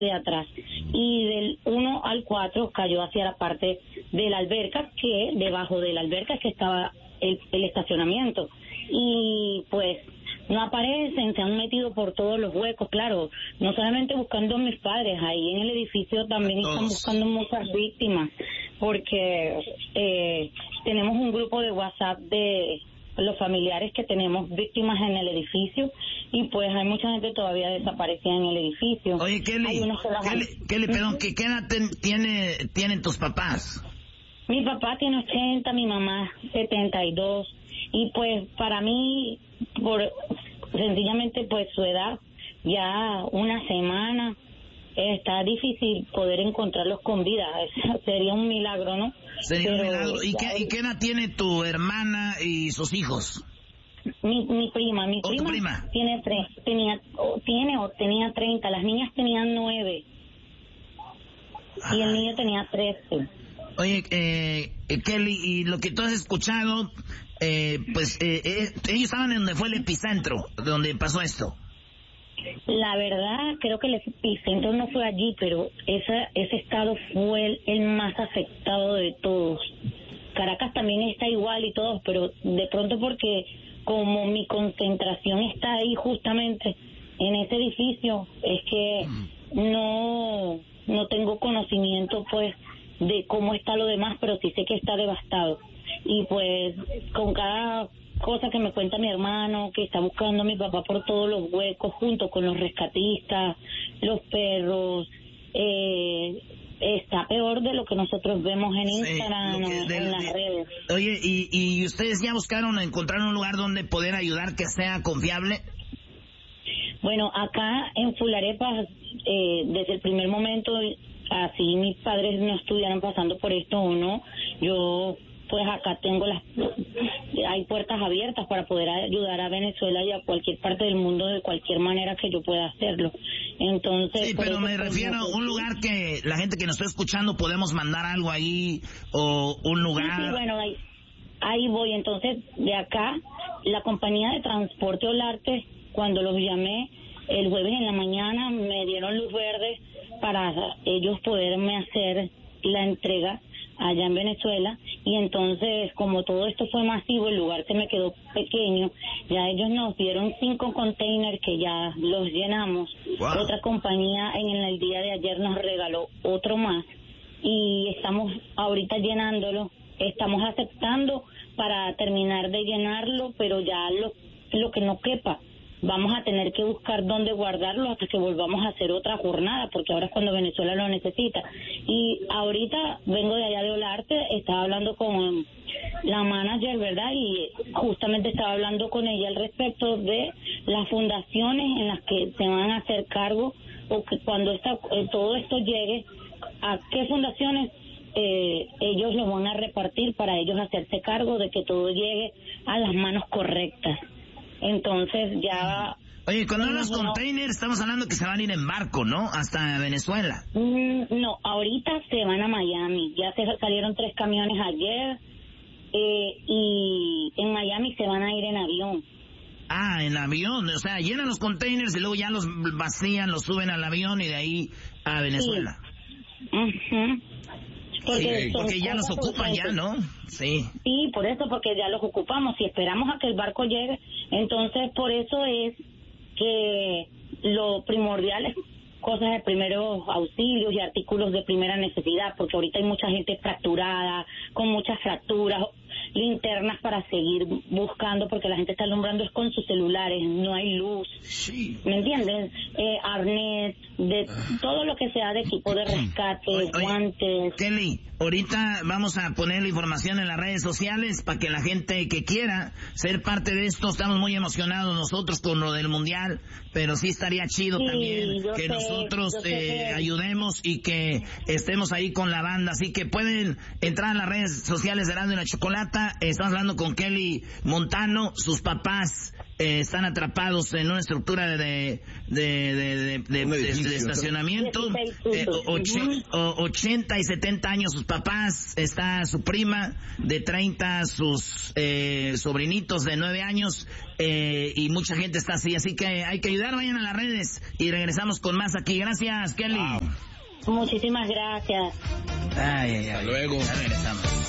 de atrás, y del 1 al 4 cayó hacia la parte de la alberca, que debajo de la alberca es que estaba el estacionamiento, y pues no aparecen, se han metido por todos los huecos, claro, no solamente buscando a mis padres, ahí en el edificio también están buscando muchas víctimas, porque tenemos un grupo de WhatsApp de los familiares que tenemos víctimas en el edificio, y pues hay mucha gente todavía desaparecida en el edificio. Oye, Kelly, perdón, ¿qué edad tienen tus papás? Mi papá tiene 80, mi mamá 72, y pues para mí, sencillamente pues su edad, ya una semana, está difícil poder encontrarlos con vida. Sería un milagro, ¿no? Sería un milagro. ¿Y qué edad tiene tu hermana y sus hijos? Mi prima tenía 30, las niñas tenían 9 y el niño tenía 13. Oye, Kelly, y lo que tú has escuchado, ellos estaban en donde fue el epicentro, donde pasó esto. La verdad, creo que el epicentro no fue allí, pero ese estado fue el más afectado de todos. Caracas también está igual y todos, pero de pronto porque como mi concentración está ahí justamente en ese edificio, es que no tengo conocimiento pues de cómo está lo demás, pero sí sé que está devastado. Y pues con cada cosa que me cuenta mi hermano, que está buscando a mi papá por todos los huecos, junto con los rescatistas, los perros, está peor de lo que nosotros vemos en Instagram, en las redes. Oye, ¿y ustedes ya buscaron encontrar un lugar donde poder ayudar que sea confiable? Bueno, acá en Fularepa, desde el primer momento, así mis padres no estuvieran pasando por esto o no, yo pues acá tengo hay puertas abiertas para poder ayudar a Venezuela y a cualquier parte del mundo de cualquier manera que yo pueda hacerlo. Entonces, sí, pero me refiero a un lugar que la gente que nos está escuchando podemos mandar algo ahí, o un lugar. Sí, bueno, ahí voy. Entonces, de acá, la compañía de transporte Olarte, cuando los llamé el jueves en la mañana, me dieron luz verde para ellos poderme hacer la entrega allá en Venezuela, y entonces como todo esto fue masivo, el lugar se me quedó pequeño, ya ellos nos dieron 5 containers que ya los llenamos. Wow. Otra compañía en el día de ayer nos regaló otro más, y estamos ahorita llenándolo, estamos aceptando para terminar de llenarlo, pero ya lo que no quepa, vamos a tener que buscar dónde guardarlo hasta que volvamos a hacer otra jornada, porque ahora es cuando Venezuela lo necesita. Y ahorita vengo de allá de Olarte, estaba hablando con la manager, ¿verdad? Y justamente estaba hablando con ella al respecto de las fundaciones en las que se van a hacer cargo, o que cuando todo esto llegue, a qué fundaciones ellos lo van a repartir para ellos hacerse cargo de que todo llegue a las manos correctas. Entonces ya... Oye, cuando hablas containers, estamos hablando que se van a ir en barco, ¿no? Hasta Venezuela. No, ahorita se van a Miami. Ya salieron 3 camiones ayer, y en Miami se van a ir en avión. Ah, en avión, o sea, llenan los containers y luego ya los vacían, los suben al avión y de ahí a Venezuela. Sí. Porque ya los ocupan ya, ¿no? Sí. Sí, por eso, porque ya los ocupamos. Si esperamos a que el barco llegue, entonces por eso es que lo primordial es cosas de primeros auxilios y artículos de primera necesidad, porque ahorita hay mucha gente fracturada, con muchas fracturas, linternas para seguir buscando, porque la gente está alumbrando es con sus celulares, no hay luz. Sí. ¿Me entiendes? Arnés, de todo lo que sea de equipo de rescate, guantes. Kelly, ahorita vamos a poner la información en las redes sociales para que la gente que quiera ser parte de esto, estamos muy emocionados nosotros con lo del mundial, pero sí estaría chido también que nosotros ayudemos y que estemos ahí con la banda, así que pueden entrar a las redes sociales de Erasmo y la Chocolata. Estamos hablando con Kelly Montano, sus papás están atrapados en una estructura de estacionamiento, 80 y 70 años sus papás, está su prima de 30, sus sobrinitos de 9 años, y mucha gente está así que hay que ayudar. Vayan a las redes y regresamos con más aquí. Gracias, Kelly. Muchísimas gracias. Hasta luego. Ya regresamos.